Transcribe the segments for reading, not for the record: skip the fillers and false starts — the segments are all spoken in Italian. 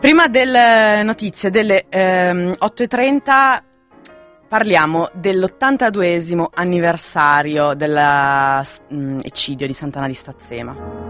Prima delle notizie delle 8:30 parliamo dell'82esimo anniversario dell'eccidio di Sant'Anna di Stazzema.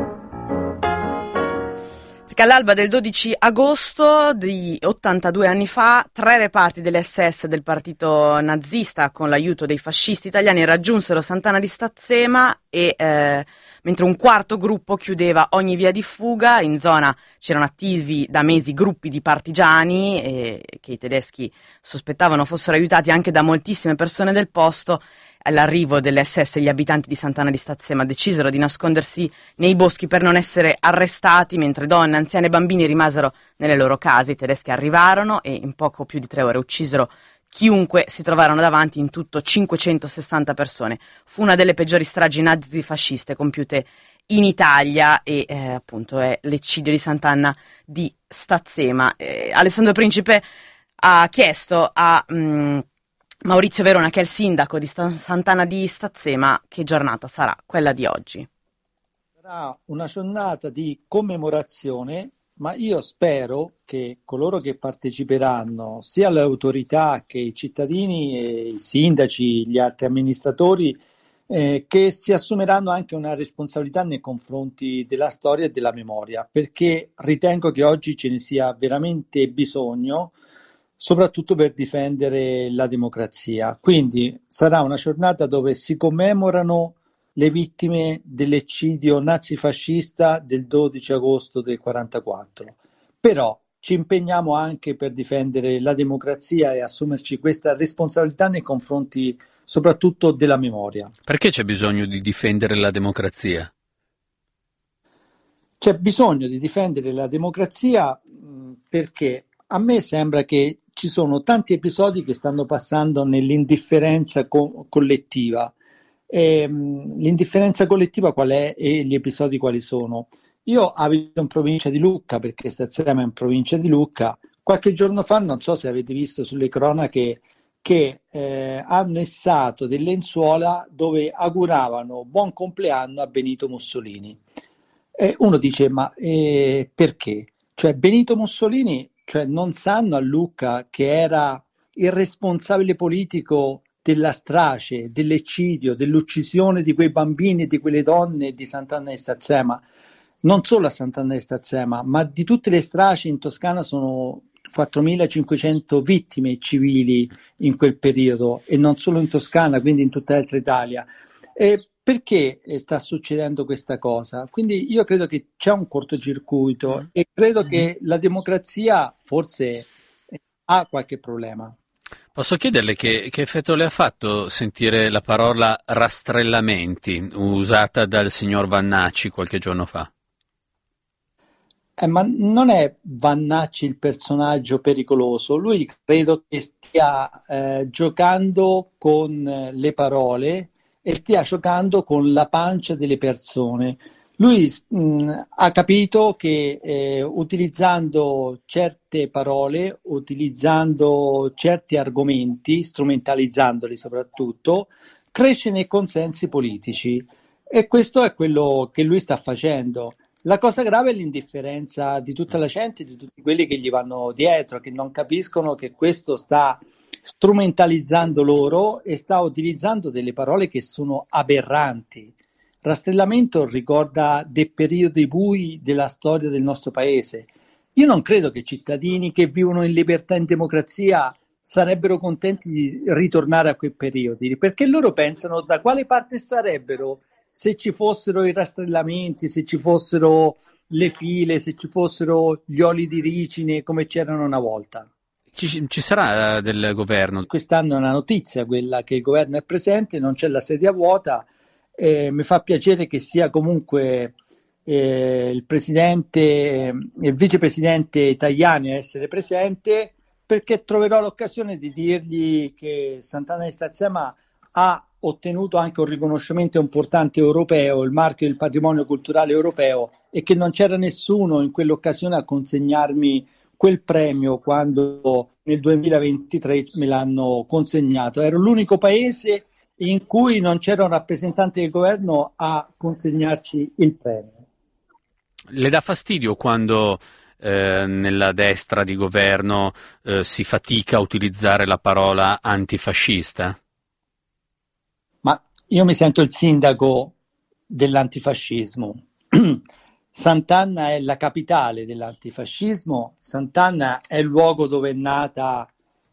Perché all'alba del 12 agosto di 82 anni fa, 3 reparti dell'SS del partito nazista con l'aiuto dei fascisti italiani raggiunsero Sant'Anna di Stazzema e mentre un quarto gruppo chiudeva ogni via di fuga, in zona c'erano attivi da mesi gruppi di partigiani che i tedeschi sospettavano fossero aiutati anche da moltissime persone del posto. All'arrivo dell'SS gli abitanti di Sant'Anna di Stazzema decisero di nascondersi nei boschi per non essere arrestati, mentre donne, anziani e bambini rimasero nelle loro case. I tedeschi arrivarono e in poco più di 3 ore uccisero chiunque si trovarono davanti, in tutto 560 persone. Fu una delle peggiori stragi nazifasciste compiute in Italia e appunto è l'eccidio di Sant'Anna di Stazzema. Alessandro Principe ha chiesto a Maurizio Verona, che è il sindaco di Sant'Anna di Stazzema, che giornata sarà quella di oggi. Sarà una giornata di commemorazione, ma io spero che coloro che parteciperanno, sia le autorità che i cittadini, e i sindaci, gli altri amministratori, che si assumeranno anche una responsabilità nei confronti della storia e della memoria, perché ritengo che oggi ce ne sia veramente bisogno, soprattutto per difendere la democrazia. Quindi sarà una giornata dove si commemorano le vittime dell'eccidio nazifascista del 12 agosto del 1944. Però ci impegniamo anche per difendere la democrazia e assumerci questa responsabilità nei confronti soprattutto della memoria. Perché c'è bisogno di difendere la democrazia? C'è bisogno di difendere la democrazia perché a me sembra che ci sono tanti episodi che stanno passando nell'indifferenza collettiva. L'indifferenza collettiva qual è e gli episodi quali sono? Io abito in provincia di Lucca, perché Stazzema è in provincia di Lucca. Qualche giorno fa, non so se avete visto sulle cronache, che hanno essato delle lenzuola dove auguravano buon compleanno a Benito Mussolini. E uno dice, ma perché? Cioè Benito Mussolini, cioè non sanno a Lucca che era il responsabile politico della strage, dell'eccidio, dell'uccisione di quei bambini e di quelle donne di Sant'Anna di Stazzema. Non solo a Sant'Anna di Stazzema, ma di tutte le stragi in Toscana sono 4.500 vittime civili in quel periodo, e non solo in Toscana, quindi in tutta l'altra Italia. Perché sta succedendo questa cosa? Quindi io credo che c'è un cortocircuito e credo che la democrazia forse ha qualche problema. Posso chiederle che effetto le ha fatto sentire la parola rastrellamenti usata dal signor Vannacci qualche giorno fa? Ma non è Vannacci il personaggio pericoloso, lui credo che stia giocando con le parole e stia giocando con la pancia delle persone. Lui ha capito che utilizzando certe parole, utilizzando certi argomenti, strumentalizzandoli soprattutto, cresce nei consensi politici, e questo è quello che lui sta facendo. La cosa grave è l'indifferenza di tutta la gente, di tutti quelli che gli vanno dietro, che non capiscono che questo sta strumentalizzando loro e sta utilizzando delle parole che sono aberranti. Rastrellamento ricorda dei periodi bui della storia del nostro paese. Io non credo che cittadini che vivono in libertà e in democrazia sarebbero contenti di ritornare a quei periodi, perché loro pensano da quale parte sarebbero se ci fossero i rastrellamenti, se ci fossero le file, se ci fossero gli oli di ricine come c'erano una volta. Ci sarà del governo? Quest'anno è una notizia quella che il governo è presente, non c'è la sedia vuota. Mi fa piacere che sia comunque il presidente, il vicepresidente Tajani a essere presente, perché troverò l'occasione di dirgli che Sant'Anna di Stazzema ha ottenuto anche un riconoscimento importante europeo, il marchio del patrimonio culturale europeo, e che non c'era nessuno in quell'occasione a consegnarmi quel premio quando nel 2023 me l'hanno consegnato. Ero l'unico paese in cui non c'era un rappresentante del governo a consegnarci il premio. Le dà fastidio quando nella destra di governo si fatica a utilizzare la parola antifascista? Ma io mi sento il sindaco dell'antifascismo. Sant'Anna è la capitale dell'antifascismo, Sant'Anna è il luogo dove è nata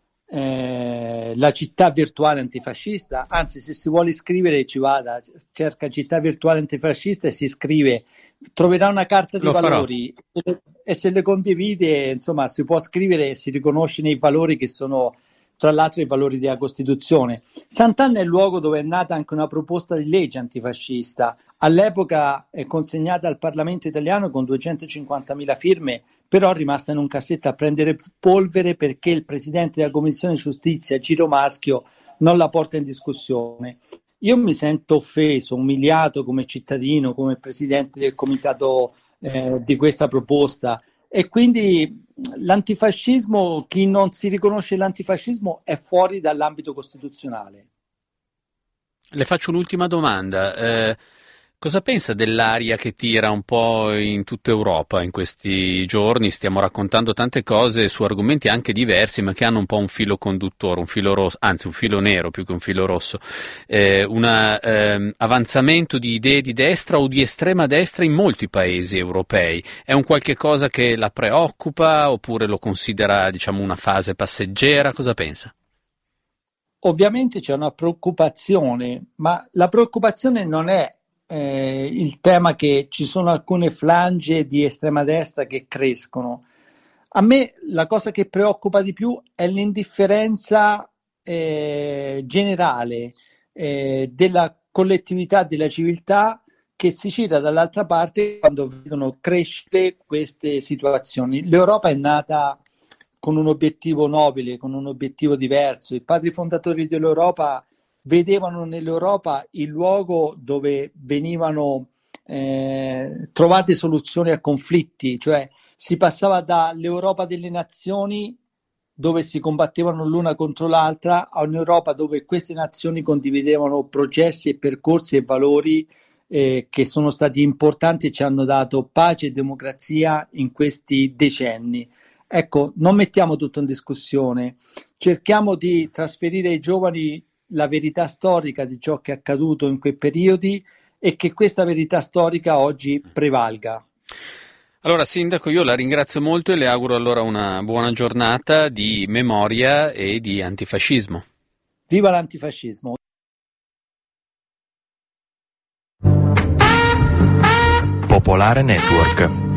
la città virtuale antifascista, anzi se si vuole iscrivere ci vada, cerca città virtuale antifascista e si iscrive, troverà una carta di valori e se le condivide, insomma, si può scrivere e si riconosce nei valori che sono tra l'altro i valori della Costituzione. Sant'Anna è il luogo dove è nata anche una proposta di legge antifascista, all'epoca è consegnata al Parlamento italiano con 250.000 firme, però è rimasta in un cassetto a prendere polvere perché il presidente della Commissione Giustizia, Ciro Maschio, non la porta in discussione. Io mi sento offeso, umiliato come cittadino, come presidente del comitato di questa proposta. E quindi l'antifascismo, chi non si riconosce l'antifascismo è fuori dall'ambito costituzionale. Le faccio un'ultima domanda. Cosa pensa dell'aria che tira un po' in tutta Europa in questi giorni? Stiamo raccontando tante cose su argomenti anche diversi, ma che hanno un po' un filo conduttore, un filo rosso, anzi un filo nero più che un filo rosso. Un avanzamento di idee di destra o di estrema destra in molti paesi europei. È un qualche cosa che la preoccupa oppure lo considera, diciamo, una fase passeggera? Cosa pensa? Ovviamente c'è una preoccupazione, ma la preoccupazione non è il tema che ci sono alcune frange di estrema destra che crescono. A me la cosa che preoccupa di più è l'indifferenza generale della collettività, della civiltà che si gira dall'altra parte quando vedono crescere queste situazioni. L'Europa è nata con un obiettivo nobile, con un obiettivo diverso. I padri fondatori dell'Europa vedevano nell'Europa il luogo dove venivano trovate soluzioni a conflitti, cioè si passava dall'Europa delle nazioni dove si combattevano l'una contro l'altra a un'Europa dove queste nazioni condividevano processi e percorsi e valori che sono stati importanti e ci hanno dato pace e democrazia in questi decenni. Ecco, non mettiamo tutto in discussione, cerchiamo di trasferire ai giovani la verità storica di ciò che è accaduto in quei periodi e che questa verità storica oggi prevalga. Allora, Sindaco, io la ringrazio molto e le auguro allora una buona giornata di memoria e di antifascismo. Viva l'antifascismo! Popolare Network.